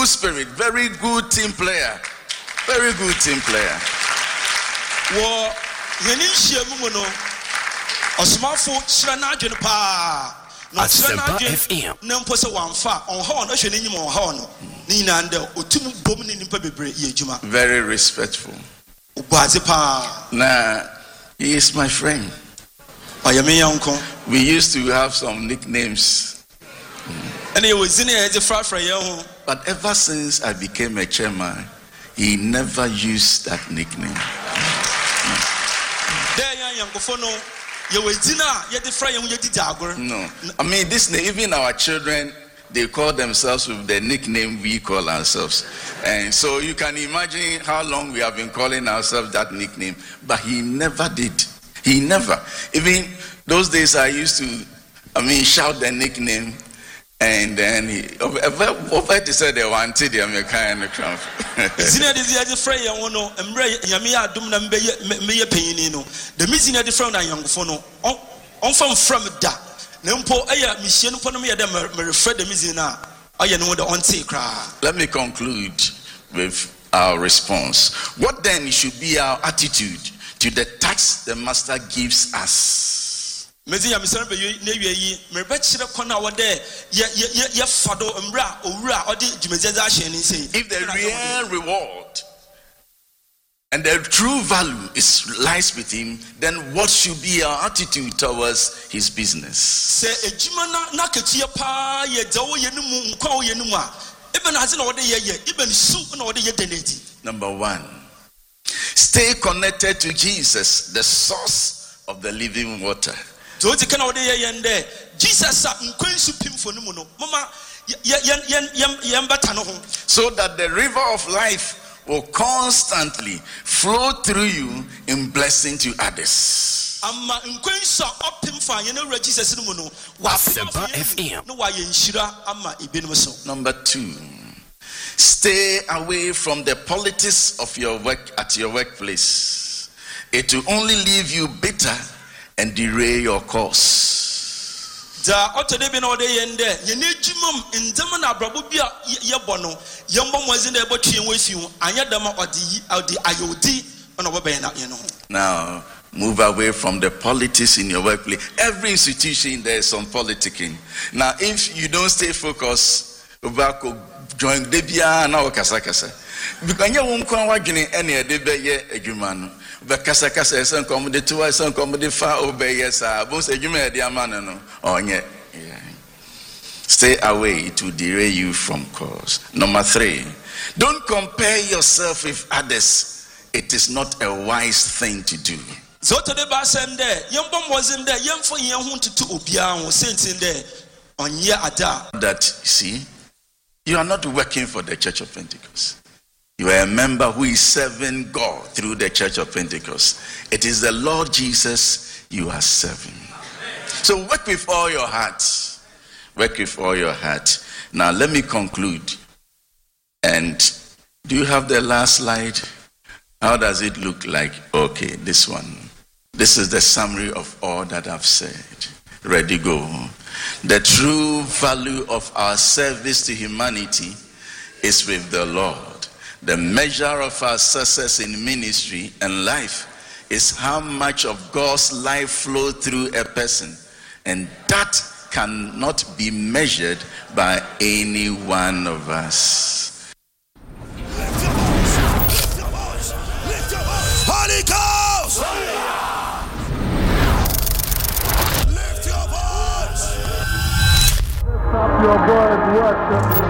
spirit, very good team player. Very good team player. Wo yeni nhyiamu mu no osomafo kyerɛ n'adwene paa na kyerɛ n'adwene na mpo sɛ wamfa ɔnha ɔno ahwɛ n'enyim ɔnha ɔno ne nyinaa ndɛ otum bom ne nipa bebree yɛ adwuma. Very respectful. Obuadze paa. Nah, he is my friend. Ɔyɛ me yɔnko. We used to have some nicknames. But ever since I became a chairman, he never used that nickname. No. I mean, even our children, they call themselves with the nickname we call ourselves. And so you can imagine how long we have been calling ourselves that nickname. But he never did. He never. Even those days I used to, shout the nickname. And then he over to say they wanted the American crowd. Senior is the friend young no, and Yamia Dum Maya Penino. The missing at the front and young phono on from that. Nempo Aya Mission Ponomia them refer the Mizina. I know the on cry. Let me conclude with our response. What then should be our attitude to the tax the master gives us? If the real reward and the true value lies with him, then what should be our attitude towards his business? Number one, stay connected to Jesus, the source of the living water. So that the river of life will constantly flow through you in blessing to others. Number two, stay away from the politics of your work at your workplace. It will only leave you bitter and derail your course. Now, move away from the politics in your workplace. Every institution there is some politicking. Now, if you don't stay focused, join Debia and our Kasakasa. Because you won't come watching any Debia Ejumano. But Kasakasa is uncommonly to us, uncommonly far obey, yes, I won't say you made the amano. Oh, yeah. Stay away to derail you from cause. Number three, don't compare yourself with others. It is not a wise thing to do. So today, wasn't there, young for young to Obian, saints in there on year ada. That, see, you are not working for the Church of Pentecost. You are a member who is serving God through the Church of Pentecost. It is the Lord Jesus you are serving. So work with all your heart. Work with all your heart. Now let me conclude. And do you have the last slide? How does it look like? Okay, this one. This is the summary of all that I've said. Ready, go. The true value of our service to humanity is with the Lord. The measure of our success in ministry and life is how much of God's life flows through a person. And that cannot be measured by any one of us. Lift your voice! Lift your voice! Lift your voice! Holy Ghost! Lift your voice! Lift up your voice, worship.